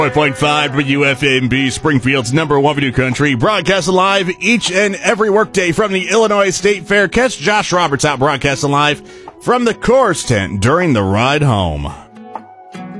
1.5 WFMB, Springfield's number one for New Country, broadcasting live each and every workday from the Illinois State Fair. Catch Josh Roberts out broadcasting live from the Coors tent during the ride home.